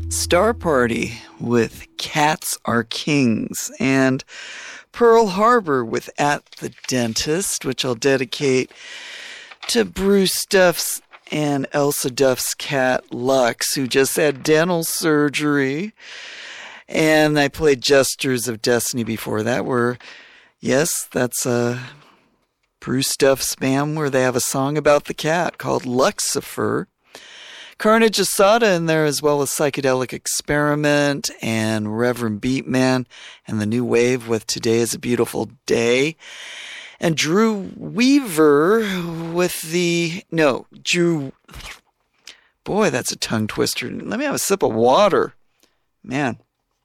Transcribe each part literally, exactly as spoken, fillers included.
Star Party with Cats Are Kings, and Pearl Harbor with At the Dentist, which I'll dedicate to Bruce Duff's and Elsa Duff's cat, Lux, who just had dental surgery. And I played Gestures of Destiny before that, where, yes, that's a Bruce Duff's band where they have a song about the cat called Luxifer. Carnage Asada in there, as well as Psychedelic Experiment and Reverend Beatman and the New Wave with Today is a Beautiful Day. And Drew Weaver with the, no, Drew, boy, that's a tongue twister. Let me have a sip of water. Man.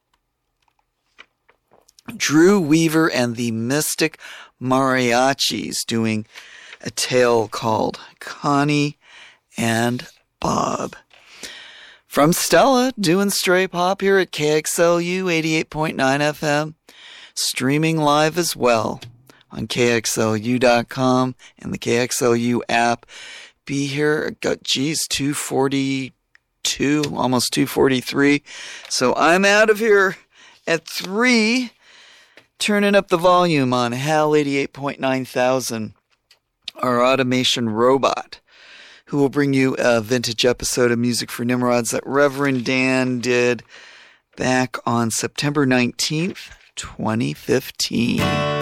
Drew Weaver and the Mystic Mariachis doing a tale called Connie and Bob. From Stella, doing Stray Pop here at K X L U eighty-eight point nine F M, streaming live as well on K X L U dot com and the K X L U app. Be here, got, geez, two forty-two, almost two forty-three. So I'm out of here at three, turning up the volume on HAL eighty-eight point nine thousand, our automation robot, who will bring you a vintage episode of Music for Nimrods that Reverend Dan did back on September nineteenth, twenty fifteen.